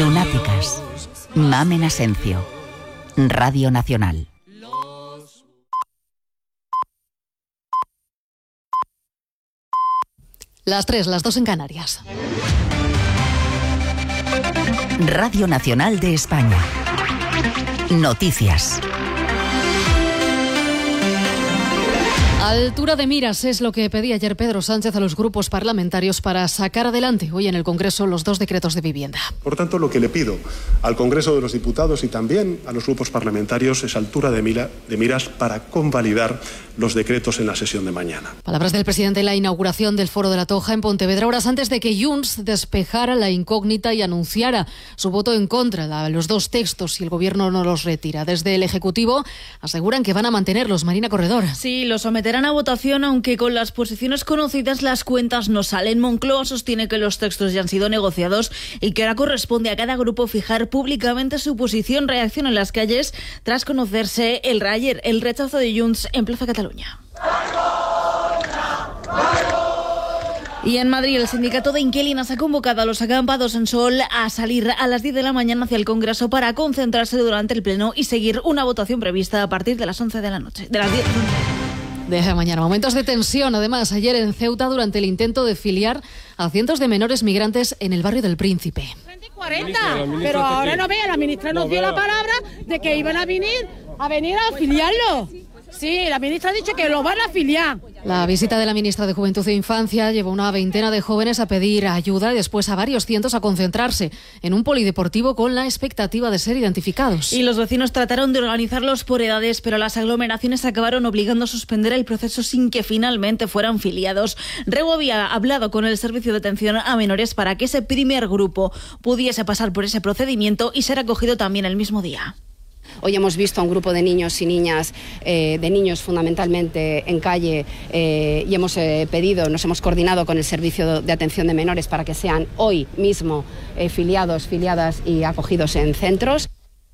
Lunáticas. Mamen Asencio. Radio Nacional. Las 3, las 2 en Canarias. Radio Nacional de España. Noticias. Altura de miras es lo que pedía ayer Pedro Sánchez a los grupos parlamentarios para sacar adelante hoy en el Congreso los 2 decretos de vivienda. Por tanto, lo que le pido al Congreso de los Diputados y también a los grupos parlamentarios es altura de miras para convalidar los decretos en la sesión de mañana. Palabras del presidente en la inauguración del Foro de la Toja en Pontevedra, horas antes de que Junts despejara la incógnita y anunciara su voto en contra de los 2 textos si el Gobierno no los retira. Desde el Ejecutivo aseguran que van a mantenerlos. Marina Corredor. Sí, los someterán a votación, aunque con las posiciones conocidas las cuentas no salen. Moncloa sostiene que los textos ya han sido negociados y que ahora corresponde a cada grupo fijar públicamente su posición. Reacción en las calles tras conocerse el rechazo de Junts en Plaza Cataluña. Y en Madrid, el sindicato de inquilinas ha convocado a los acampados en Sol a salir a las 10 de la mañana hacia el Congreso para concentrarse durante el Pleno y seguir una votación prevista a partir de las 11 de la noche, de las 10 de la mañana. Momentos de tensión, además, ayer en Ceuta durante el intento de filiar a cientos de menores migrantes en el barrio del Príncipe. 40, pero ahora no vea, la ministra nos dio la palabra de que iban a venir a afiliarlo. Sí, la ministra ha dicho que lo van a afiliar. La visita de la ministra de Juventud e Infancia llevó a una veintena de jóvenes a pedir ayuda y después a varios cientos a concentrarse en un polideportivo con la expectativa de ser identificados. Y los vecinos trataron de organizarlos por edades, pero las aglomeraciones acabaron obligando a suspender el proceso sin que finalmente fueran filiados. Rego había hablado con el Servicio de Atención a Menores para que ese primer grupo pudiese pasar por ese procedimiento y ser acogido también el mismo día. Hoy hemos visto a un grupo de niños y niñas, de niños fundamentalmente en calle, y hemos nos hemos coordinado con el Servicio de Atención de Menores para que sean hoy mismo filiados, filiadas y acogidos en centros.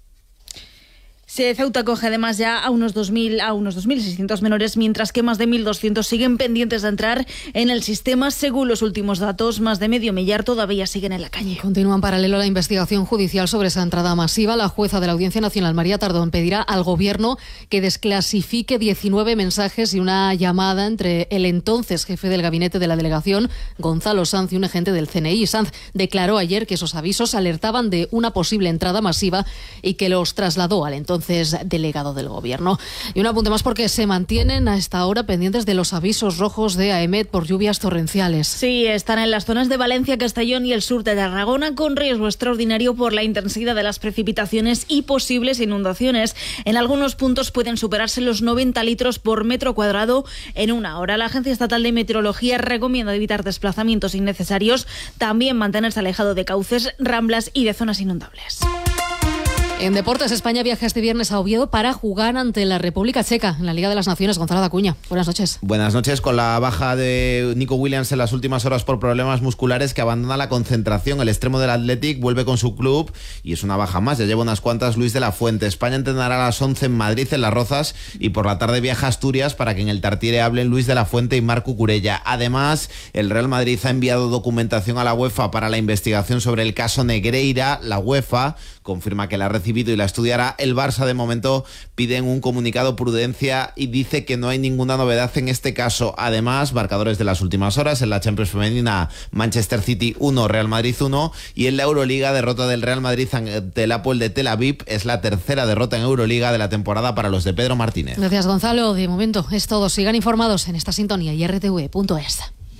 Ceuta acoge además ya a unos 2.600 menores, mientras que más de 1.200 siguen pendientes de entrar en el sistema. Según los últimos datos, más de medio millar todavía siguen en la calle. Continúa en paralelo la investigación judicial sobre esa entrada masiva. La jueza de la Audiencia Nacional, María Tardón, pedirá al Gobierno que desclasifique 19 mensajes y una llamada entre el entonces jefe del gabinete de la delegación, Gonzalo Sanz, y un agente del CNI. Sanz declaró ayer que esos avisos alertaban de una posible entrada masiva y que los trasladó al entonces delegado del Gobierno. Y un apunte más porque se mantienen a esta hora pendientes de los avisos rojos de AEMET por lluvias torrenciales. Sí, están en las zonas de Valencia, Castellón y el sur de Tarragona con riesgo extraordinario por la intensidad de las precipitaciones y posibles inundaciones. En algunos puntos pueden superarse los 90 litros por metro cuadrado en una hora. La Agencia Estatal de Meteorología recomienda evitar desplazamientos innecesarios, también mantenerse alejado de cauces, ramblas y de zonas inundables. En deportes, España viaja este viernes a Oviedo para jugar ante la República Checa en la Liga de las Naciones. Gonzalo Dacuña, buenas noches. Buenas noches. Con la baja de Nico Williams en las últimas horas por problemas musculares, que abandona la concentración, el extremo del Athletic vuelve con su club y es una baja más. Ya lleva unas cuantas Luis de la Fuente. España entrenará a las 11 en Madrid, en Las Rozas, y por la tarde viaja a Asturias para que en el Tartiere hablen Luis de la Fuente y Marco Curella. Además, el Real Madrid ha enviado documentación a la UEFA para la investigación sobre el caso Negreira. La UEFA confirma que la ha recibido y la estudiará. El Barça, de momento, pide en un comunicado prudencia y dice que no hay ninguna novedad en este caso. Además, marcadores de las últimas horas: en la Champions femenina, Manchester City 1, Real Madrid 1, y en la Euroliga, derrota del Real Madrid ante el Apoel de Tel Aviv. Es la tercera derrota en Euroliga de la temporada para los de Pedro Martínez. Gracias, Gonzalo. De momento es todo. Sigan informados en esta sintonía y rtv.es.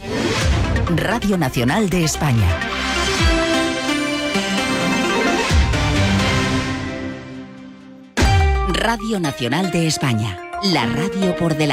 Radio Nacional de España. Radio Nacional de España, la radio por delante.